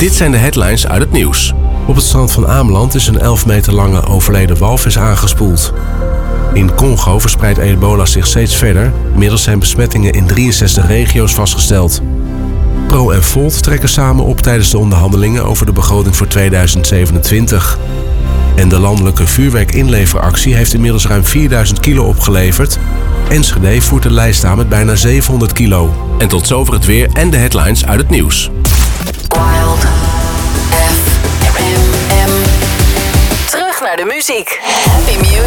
Dit zijn de headlines uit het nieuws. Op het strand van Ameland is een 11 meter lange overleden walvis aangespoeld. In Congo verspreidt ebola zich steeds verder. Inmiddels zijn besmettingen in 63 regio's vastgesteld. Pro en Volt trekken samen op tijdens de onderhandelingen over de begroting voor 2027. En de landelijke vuurwerkinleveractie heeft inmiddels ruim 4000 kilo opgeleverd. Enschede voert de lijst aan met bijna 700 kilo. En tot zover het weer en de headlines uit het nieuws. Wild FM. Terug naar de muziek. Happy music.